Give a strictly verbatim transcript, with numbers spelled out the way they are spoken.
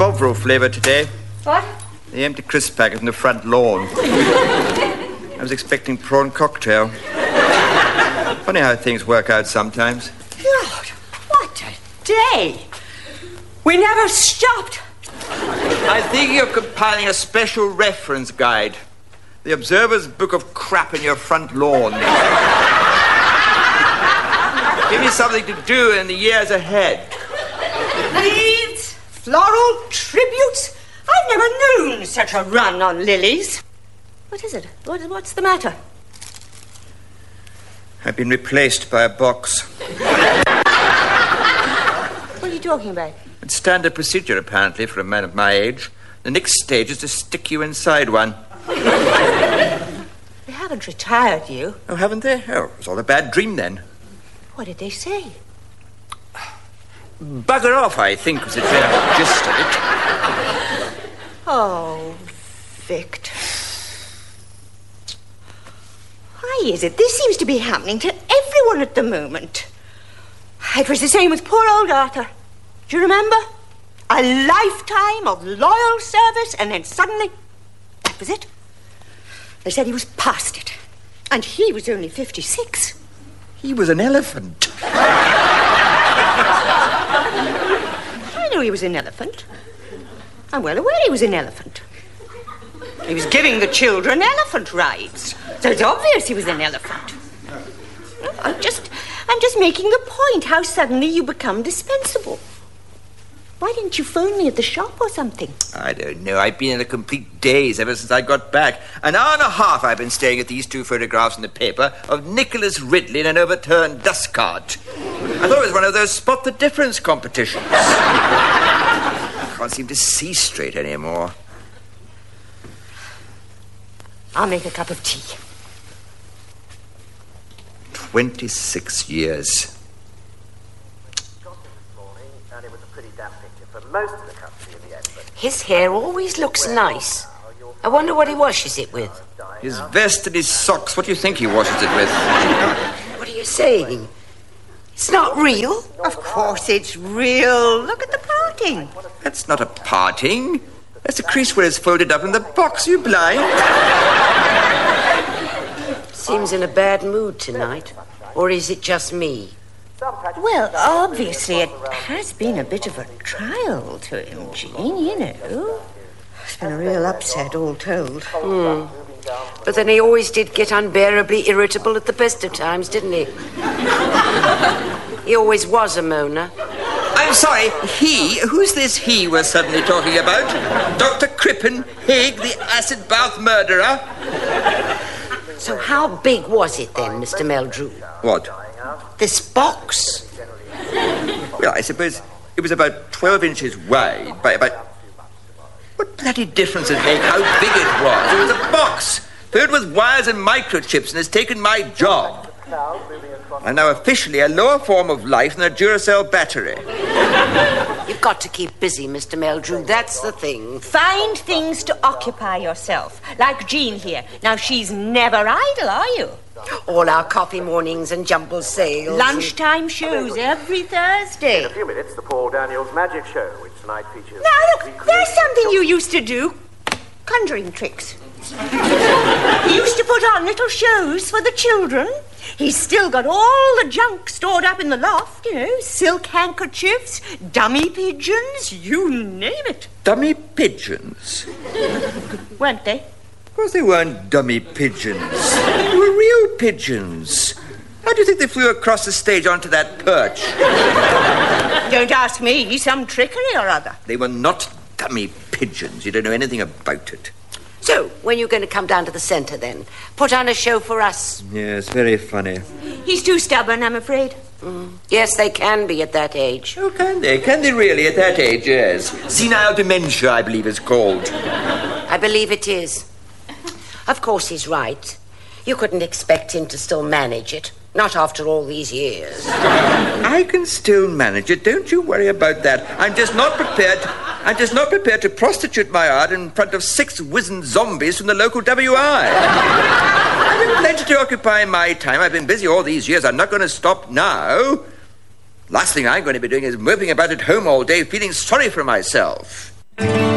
Bovril flavour today. What? The empty crisp packet in the front lawn. I was expecting prawn cocktail. Funny how things work out sometimes. Lord, what a day. We never stopped. I think you're compiling a special reference guide. The Observer's Book of Crap in your front lawn. Give me something to do in the years ahead. Wreaths, floral tributes. I've never known such a run on lilies. What is it? What, what's the matter? I've been replaced by a box. What are you talking about? It's standard procedure, apparently, for a man of my age. The next stage is to stick you inside one. They haven't retired you. Oh, haven't they? Oh, it was all a bad dream, then. What did they say? Bugger off, I think, was the general gist of it. Oh, Victor. Why is it? This seems to be happening to everyone at the moment. It was the same with poor old Arthur. Do you remember? A lifetime of loyal service, and then suddenly, that was it. They said he was past it. And he was only fifty-six. He was an elephant. I know he was an elephant. I'm well aware he was an elephant. He was giving the children elephant rides. So it's obvious he was an elephant. I'm just, I'm just making the point how suddenly you become dispensable. Why didn't you phone me at the shop or something? I don't know. I've been in a complete daze ever since I got back. An hour and a half I've been staring at these two photographs in the paper of Nicholas Ridley in an overturned dust cart. I thought it was one of those spot the difference competitions. I can't seem to see straight anymore. I'll make a cup of tea. Twenty-six years. Most of the country in the end, but his hair always looks nice. I wonder what he washes it with. His vest and his socks. What do you think he washes it with? What are you saying? It's not real? Of course it's real. Look at the parting. That's not a parting. That's a crease where it's folded up in the box. Are you blind? Seems in a bad mood tonight. Or is it just me? Well, obviously it has been a bit of a trial to him, Jean, you know. It's been a real upset, all told. Hmm. But then he always did get unbearably irritable at the best of times, didn't he? He always was a moaner. I'm sorry, he? Who's this he we're suddenly talking about? Doctor Crippen, Haig, the acid bath murderer? So how big was it then, Mister Meldrew? What? This box? Well, I suppose it was about twelve inches wide by about... What bloody difference does it make how big it was? It was a box filled with wires and microchips and has taken my job. I'm now officially a lower form of life than a Duracell battery. You've got to keep busy, Mister Meldrew. That's the thing. Find things to occupy yourself. Like Jean here. Now, she's never idle, are you? All our coffee mornings and jumble sales. Lunchtime and... shows every Thursday. In a few minutes, the Paul Daniels Magic Show, which tonight features... Now, look, there's something you used to do. Conjuring tricks. He used to put on little shows for the children. He's still got all the junk stored up in the loft, you know, silk handkerchiefs, dummy pigeons, you name it. Dummy pigeons? Weren't they? Of course they weren't dummy pigeons. They were real pigeons. How do you think they flew across the stage onto that perch? Don't ask me. Some trickery or other. They were not dummy pigeons. You don't know anything about it. So, when are you going to come down to the centre, then? Put on a show for us? Yes, very funny. He's too stubborn, I'm afraid. Mm. Yes, they can be at that age. Oh, can they? Can they really at that age, yes? Senile dementia, I believe it's called. I believe it is. Of course he's right. You couldn't expect him to still manage it. Not after all these years. I can still manage it. Don't you worry about that. I'm just not prepared... I'm just not prepared to prostitute my art in front of six wizened zombies from the local W I. I've been plenty to occupy my time. I've been busy all these years. I'm not going to stop now. Last thing I'm going to be doing is moping about at home all day feeling sorry for myself.